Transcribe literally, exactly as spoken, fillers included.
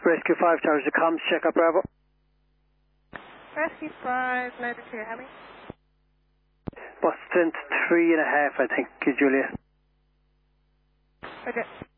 Rescue five, charge the comms, check up Bravo. Rescue five, loud and clear, Hemi. Bus strength three and a half, I think, Julia. Okay.